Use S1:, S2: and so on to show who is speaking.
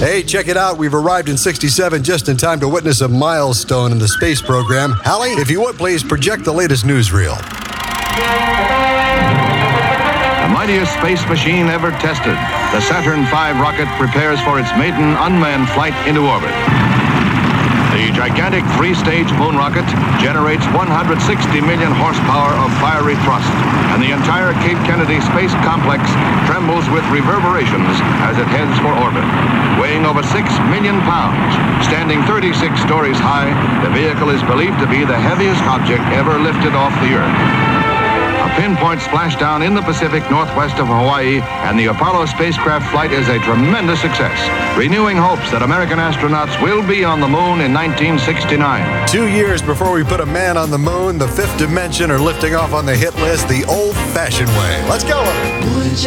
S1: Hey, check it out. We've arrived in 67 just in time to witness a milestone in the space program. Hallie, if you would, please project the latest newsreel.
S2: The mightiest space machine ever tested, the Saturn V rocket prepares for its maiden unmanned flight into orbit. The gigantic three-stage moon rocket generates 160 million horsepower of fiery thrust, and the entire Cape Kennedy Space Complex trembles with reverberations as it heads for orbit. Weighing over 6 million pounds, standing 36 stories high, the vehicle is believed to be the heaviest object ever lifted off the Earth. A pinpoint splashdown in the Pacific Northwest of Hawaii, and the Apollo spacecraft flight is a tremendous success, renewing hopes that American astronauts will be on the moon in 1969.
S1: 2 years before we put a man on the moon, the Fifth Dimension are lifting off on the hit list the old-fashioned way. Let's go.